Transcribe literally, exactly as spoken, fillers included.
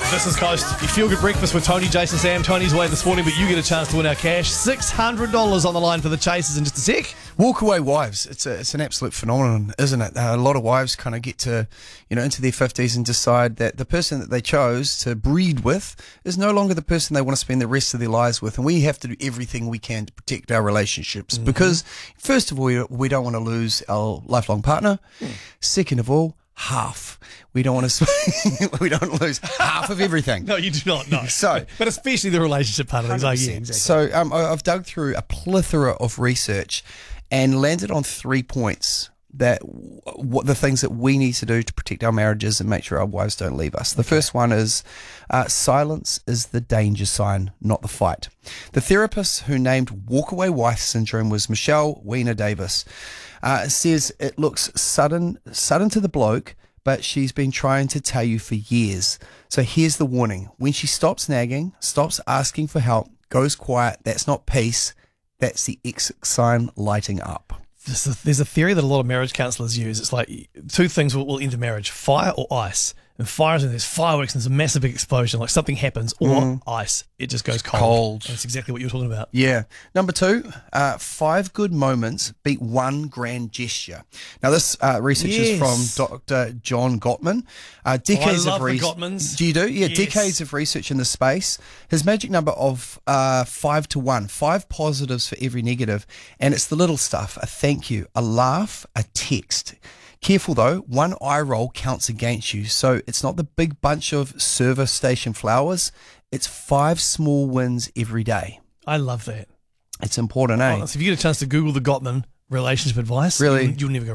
This is Coast. You feel good breakfast with Tony, Jason, Sam. Tony's away this morning, but you get a chance to win our cash. six hundred dollars on the line for the Chasers in just a sec. Walkaway wives, it's a, it's an absolute phenomenon, isn't it? Uh, a lot of wives kind of get to, you know, into their fifties and decide that the person that they chose to breed with is no longer the person they want to spend the rest of their lives with. And we have to do everything we can to protect our relationships mm-hmm. because, first of all, we, we don't want to lose our lifelong partner. Mm. Second of all, half. We don't want to. We don't lose half of everything. No, you do not. No. So, but especially the relationship part of things. Like, yeah, exactly. So, um, I've dug through a plethora of research and landed on three points that what the things that we need to do to protect our marriages and make sure our wives don't leave us. The okay. first one is uh, silence is the danger sign, not the fight. The therapist who named walkaway wife syndrome was Michelle Weiner Davis. Uh, says it looks sudden, sudden to the bloke, but she's been trying to tell you for years. So here's the warning. When she stops nagging, stops asking for help, goes quiet, that's not peace, that's the exit sign lighting up. There's a, there's a theory that a lot of marriage counsellors use. It's like two things will, will end a marriage, fire or ice. And fire is when there's fireworks and there's a massive big explosion, like something happens, or mm. ice, it just goes cold. cold. That's exactly what you were talking about. Yeah. Number two, uh, five good moments beat one grand gesture. Now, this uh, research yes. is from Doctor John Gottman. Uh, decades oh, I love of re- the Gottmans. Do you do? Yeah, yes. decades of research in this space. His magic number of uh, five to one, five positives for every negative. And it's the little stuff, a thank you, a laugh, a text. Careful though, one eye roll counts against you. So it's not the big bunch of service station flowers. It's five small wins every day. I love that. It's important, eh? Oh, so if you get a chance to Google the Gottman relationship advice, really? you'll, you'll never go